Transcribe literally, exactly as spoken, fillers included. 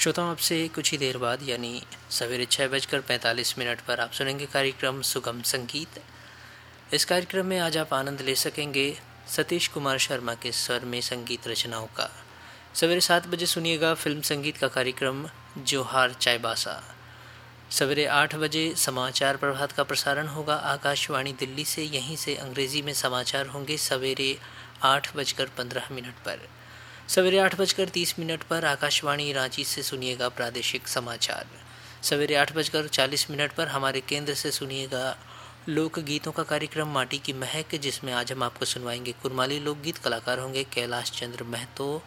श्रोताओं, आपसे कुछ ही देर बाद यानी सवेरे छः बजकर पैंतालीस मिनट पर आप सुनेंगे कार्यक्रम सुगम संगीत। इस कार्यक्रम में आज आप आनंद ले सकेंगे सतीश कुमार शर्मा के स्वर में संगीत रचनाओं का। सवेरे सात बजे सुनिएगा फिल्म संगीत का कार्यक्रम जोहार चाईबासा। सवेरे आठ बजे समाचार प्रभात का प्रसारण होगा आकाशवाणी दिल्ली से। यहीं से अंग्रेज़ी में समाचार होंगे सवेरे आठ बजकर पंद्रह मिनट पर। सवेरे आठ बजकर तीस मिनट पर आकाशवाणी रांची से सुनिएगा प्रादेशिक समाचार। सवेरे आठ बजकर चालीस मिनट पर हमारे केंद्र से सुनिएगा लोकगीतों का कार्यक्रम माटी की महक, जिसमें आज हम आपको सुनवाएंगे कुरमाली लोकगीत। कलाकार होंगे कैलाश चंद्र महतो